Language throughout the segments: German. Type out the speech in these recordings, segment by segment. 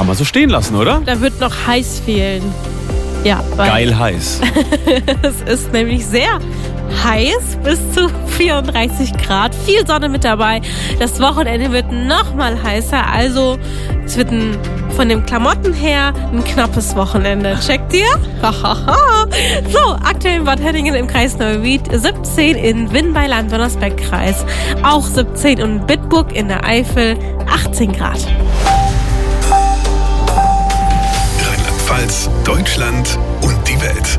Kann man so stehen lassen, oder? Da wird noch heiß fehlen. Ja, geil heiß. Es ist nämlich sehr heiß, bis zu 34 Grad. Viel Sonne mit dabei. Das Wochenende wird noch mal heißer. Also es wird von den Klamotten her ein knappes Wochenende. Checkt ihr? So, aktuell in Bad Hönningen im Kreis Neuwied 17, in Winn bei Land-Donnersberg-Kreis auch 17 und in Bitburg in der Eifel 18 Grad. Rheinland-Pfalz, Deutschland und die Welt.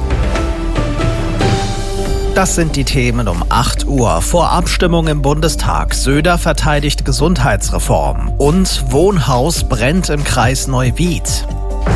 Das sind die Themen um 8 Uhr. Vor Abstimmung im Bundestag. Söder verteidigt Gesundheitsreform. Und Wohnhaus brennt im Kreis Neuwied.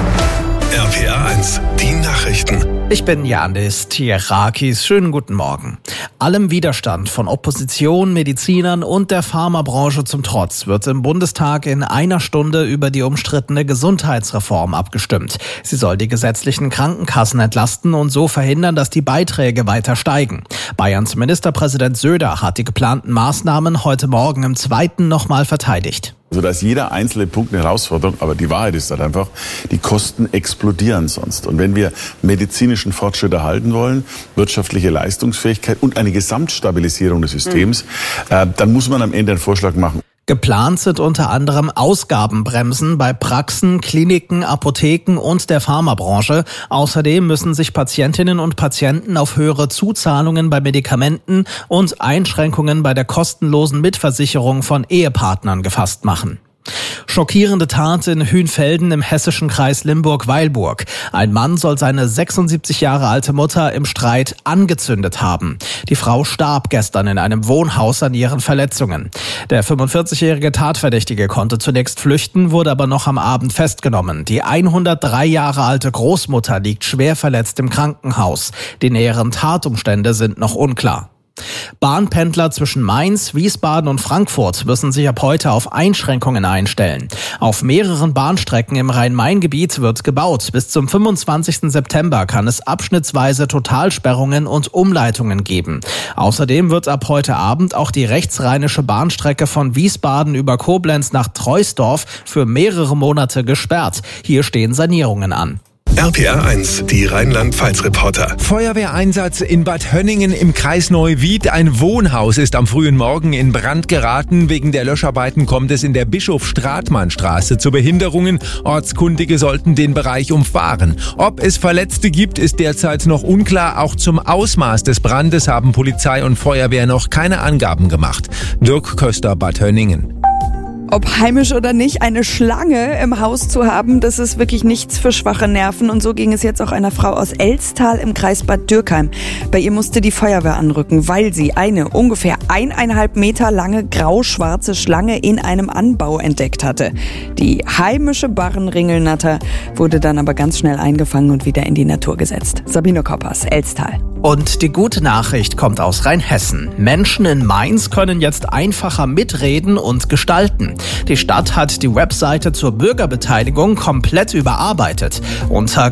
RPA 1, die Nachrichten. Ich bin Janis Tierakis. Schönen guten Morgen. Allem Widerstand von Opposition, Medizinern und der Pharmabranche zum Trotz wird im Bundestag in einer Stunde über die umstrittene Gesundheitsreform abgestimmt. Sie soll die gesetzlichen Krankenkassen entlasten und so verhindern, dass die Beiträge weiter steigen. Bayerns Ministerpräsident Söder hat die geplanten Maßnahmen heute Morgen im zweiten nochmal verteidigt. Also da ist jeder einzelne Punkt eine Herausforderung, aber die Wahrheit ist halt einfach, die Kosten explodieren sonst. Und wenn wir medizinischen Fortschritt erhalten wollen, wirtschaftliche Leistungsfähigkeit und eine Gesamtstabilisierung des Systems, dann muss man am Ende einen Vorschlag machen. Geplant sind unter anderem Ausgabenbremsen bei Praxen, Kliniken, Apotheken und der Pharmabranche. Außerdem müssen sich Patientinnen und Patienten auf höhere Zuzahlungen bei Medikamenten und Einschränkungen bei der kostenlosen Mitversicherung von Ehepartnern gefasst machen. Schockierende Tat in Hünfelden im hessischen Kreis Limburg-Weilburg. Ein Mann soll seine 76 Jahre alte Mutter im Streit angezündet haben. Die Frau starb gestern in einem Wohnhaus an ihren Verletzungen. Der 45-jährige Tatverdächtige konnte zunächst flüchten, wurde aber noch am Abend festgenommen. Die 103 Jahre alte Großmutter liegt schwer verletzt im Krankenhaus. Die näheren Tatumstände sind noch unklar. Bahnpendler zwischen Mainz, Wiesbaden und Frankfurt müssen sich ab heute auf Einschränkungen einstellen. Auf mehreren Bahnstrecken im Rhein-Main-Gebiet wird gebaut. Bis zum 25. September kann es abschnittsweise Totalsperrungen und Umleitungen geben. Außerdem wird ab heute Abend auch die rechtsrheinische Bahnstrecke von Wiesbaden über Koblenz nach Troisdorf für mehrere Monate gesperrt. Hier stehen Sanierungen an. RPA 1, die Rheinland-Pfalz-Reporter. Feuerwehreinsatz in Bad Hönningen im Kreis Neuwied. Ein Wohnhaus ist am frühen Morgen in Brand geraten. Wegen der Löscharbeiten kommt es in der Bischof-Stratmann-Straße zu Behinderungen. Ortskundige sollten den Bereich umfahren. Ob es Verletzte gibt, ist derzeit noch unklar. Auch zum Ausmaß des Brandes haben Polizei und Feuerwehr noch keine Angaben gemacht. Dirk Köster, Bad Hönningen. Ob heimisch oder nicht, eine Schlange im Haus zu haben, das ist wirklich nichts für schwache Nerven. Und so ging es jetzt auch einer Frau aus Elztal im Kreis Bad Dürkheim. Bei ihr musste die Feuerwehr anrücken, weil sie eine ungefähr 1,5 Meter lange grau-schwarze Schlange in einem Anbau entdeckt hatte. Die heimische Barrenringelnatter wurde dann aber ganz schnell eingefangen und wieder in die Natur gesetzt. Sabine Koppers, Elztal. Und die gute Nachricht kommt aus Rheinhessen. Menschen in Mainz können jetzt einfacher mitreden und gestalten. Die Stadt hat die Webseite zur Bürgerbeteiligung komplett überarbeitet. Unter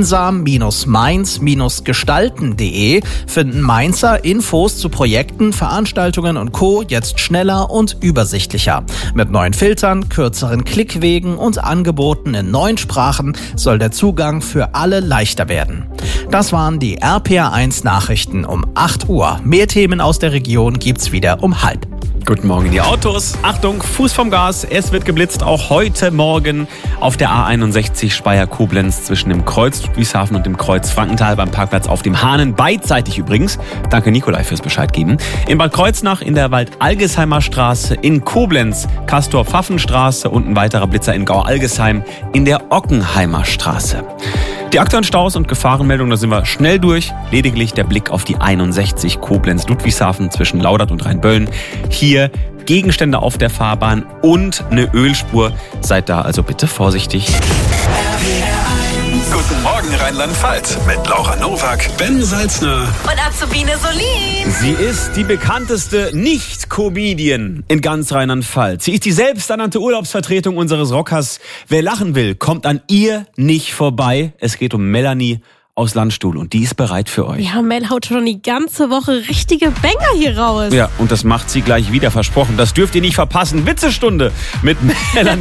gemeinsam-mainz-gestalten.de finden Mainzer Infos zu Projekten, Veranstaltungen und Co. jetzt schneller und übersichtlicher. Mit neuen Filtern, kürzeren Klickwegen und Angeboten in 9 Sprachen soll der Zugang für alle leichter werden. Das waren die RPA 1 Nachrichten um 8 Uhr. Mehr Themen aus der Region gibt's wieder um 12:30. Guten Morgen in die Autos. Achtung, Fuß vom Gas. Es wird geblitzt, auch heute Morgen auf der A61 Speyer-Koblenz zwischen dem Kreuz Ludwigshafen und dem Kreuz Frankenthal beim Parkplatz auf dem Hahnen. Beidseitig übrigens. Danke Nikolai fürs Bescheid geben. In Bad Kreuznach in der Wald-Algesheimer Straße, in Koblenz Castor-Pfaffenstraße und ein weiterer Blitzer in Gau-Algesheim in der Ockenheimer Straße. Die aktuellen Staus und Gefahrenmeldungen, da sind wir schnell durch. Lediglich der Blick auf die 61 Koblenz-Ludwigshafen zwischen Laudert und Rheinböllen. Hier Gegenstände auf der Fahrbahn und eine Ölspur. Seid da also bitte vorsichtig. Guten Morgen Rheinland-Pfalz mit Laura Nowak, Ben Salzner Und Azubine Solin. Sie ist die bekannteste Nicht-Comedian in ganz Rheinland-Pfalz. Sie ist die selbsternannte Urlaubsvertretung unseres Rockers. Wer lachen will, kommt an ihr nicht vorbei. Es geht um Melanie aus Landstuhl und die ist bereit für euch. Ja, Mel haut schon die ganze Woche richtige Banger hier raus. Ja, und das macht sie gleich wieder, versprochen. Das dürft ihr nicht verpassen. Witzestunde mit Melanie.